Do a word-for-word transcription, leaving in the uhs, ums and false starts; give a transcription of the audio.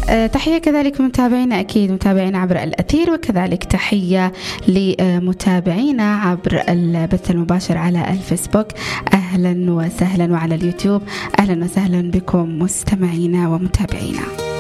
تحية كذلك متابعينا أكيد متابعينا عبر الأثير، وكذلك تحية لمتابعينا عبر البث المباشر على الفيسبوك. أهلا وسهلا، وعلى اليوتيوب أهلا وسهلا بكم مستمعينا ومتابعينا.